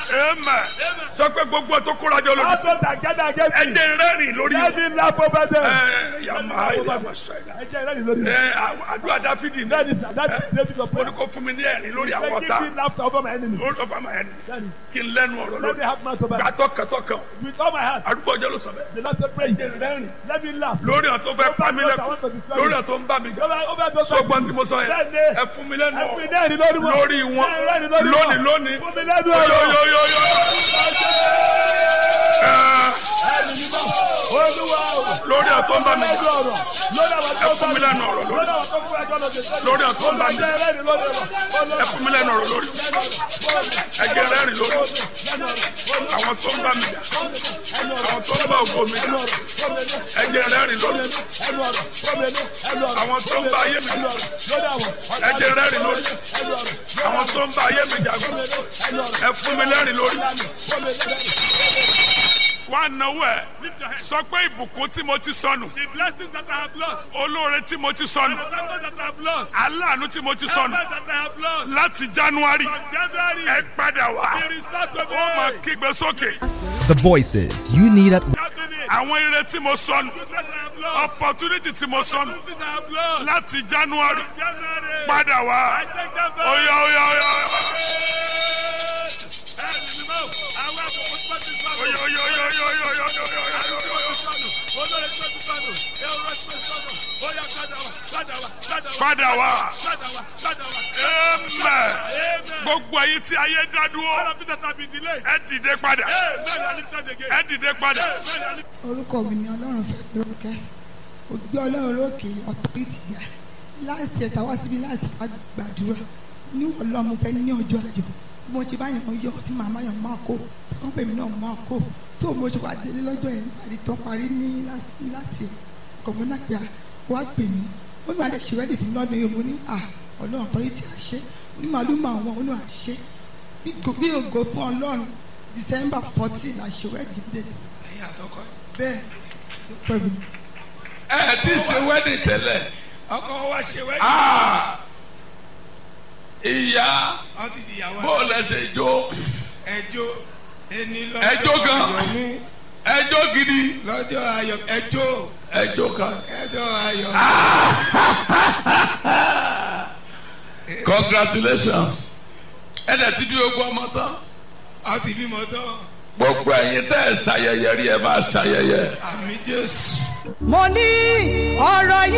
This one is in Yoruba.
Amen. Sọ pé gbogbo tó kórajọ lòdì sí. Also that gather against me. Ẹ̀jẹ̀ rẹ́rìn lórí. Let me laugh over them. Yàmá ìlànà sọ̀rọ̀. Ẹ̀jẹ̀ rẹ́rìn lórí. Àdúrà Dáfídì ní. That is David of Ó ní kó fún mi ní ẹ̀rín lórí àwọn Give ọ̀tá. me laughter over my enemy. Lórí ọ̀fà máa ẹni. Daddy, Kí n lẹ́nu ọ̀rọ̀ let me lórí. have mouth over them. Gbàtọ́ kẹtọ́ kan. With all my heart. Àdúgbò ọjọ́ ló sọ bẹ́ẹ̀. The Lord said, pray. Rẹ́rìn. Let me laugh. Lórí ọ̀ tó fẹ́ pa mí lẹ́kọ̀ọ́. Lórí ọ̀ tó ń bá mi jà. Over those Sọgbọ́n tí mo sọ yẹn. Ẹ fún mi lẹ́nu ọ̀rọ̀. Lórí wọn. Lónìí. Fún mi lẹ́nu ọ̀rọ̀. Lórí ọ̀ tó ń bá mi jà. Ẹ fún mi lẹ́nu ọ̀rọ̀ lórí. Lórí ọ̀ tó ń bá mi jà. Ẹ fún mi lẹ́nu ọ̀rọ̀ lórí. Ẹ̀jẹ̀ rẹ́rìn lórí. Àwọn tó ń bá mi jà. Àwọn tó ń bá ògo mi jà. Ẹ̀jẹ̀ rẹ́rìn lórí. Àwọn tó ń bá ayé mi jà. Ẹ̀jẹ̀ rẹ́rìn lórí. Àwọn tó ń bá ayé mi jà. Ẹ fún mi lẹ́rìn lórí. Wá náwó ẹ̀. Sọ pé ìbùkún tí mo ti sọnù. The blessings that I have lost. Olóore tí mo ti sọnù. The favor that I have lost. Aláàánú tí mo ti sọnù. The that I have lost. Láti January. From January. Ẹ padà wá. Be restored to me. Ó máa kígbe sókè. The voices you need at Àwọn ire tí mo sọnù. The that I have lost. Opportunity tí mo sọnù. The that I have lost. Láti January. January. Padà wá. I take them back. Oya. Padà wá. Amen. Gbogbo ayé tí ayé dá dúró. Ẹ dìde padà. Ẹ dìde padà. Orúkọ mi ni Ọlọ́run fẹ́ lórúkẹ́. Ògbé Ọlọ́run lókè ọ̀tọ́rìtì yá. Láìsí ẹ̀ta wá síbi láìsí gbàdúrà. Ní Ọlọ́run mo fẹ́ ní ọjọ́ ayọ̀. Bí mo ṣe bá yàn yọ tí màmá yàn máa kó. Ẹ̀kọ́ pèmí náà máa kó. Tó mo ṣe wá délé lọ́jọ́ yẹn nígbàdí tó parí ní láti ẹ̀. Ọkọ̀ mi náà gbà wá pè mí. Ó ní wàá ṣe rẹ́dì fún lọ́dún yìí. Mo ní Ọlọ́run ọ̀tọ́rìtì àṣẹ. Onímàlúmọ̀ àwọn ó ní àṣẹ. Bí ògo fún Ọlọ́run December 14 àṣẹ rẹ́dì dètò. Ẹ̀yin àtọkọ. Bẹ́ẹ̀ pẹ̀lú. Ẹ ti ṣe wedding tẹ́lẹ̀. Ọkọ wa ṣe wedding. Ìyá Wọ́n ti di ìyàwó. bó lẹ ṣe jó. Ẹjọ́ ẹni Ẹjọ́ lọ́jọ́ gan. ayọ̀ mi. Ẹjọ́ gidi. Lọ́jọ́ ayọ̀ ẹjọ́. Ẹjọ́ kan. Ẹjọ́ ayọ̀. Congratulations. Ẹ dẹ̀ ti bí ogún ọmọ tán. Wọ́n ti bímọ tán. Gbogbo ẹ̀yin tẹ́ ẹ ṣayẹyẹ rí ẹ máa ṣayẹyẹ. Àmín Jésù. mo ní ọ̀rọ̀ yìí.